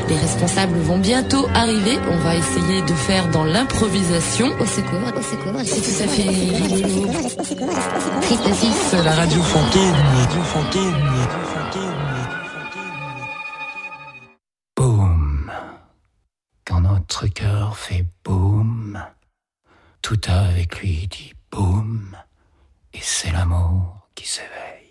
Les responsables vont bientôt arriver. On va essayer de faire dans l'improvisation. Au secours, c'est tout à fait rigolo. C'est la radio fantôme. Boum. Quand notre cœur fait boum, tout avec lui dit boum, et c'est l'amour qui s'éveille.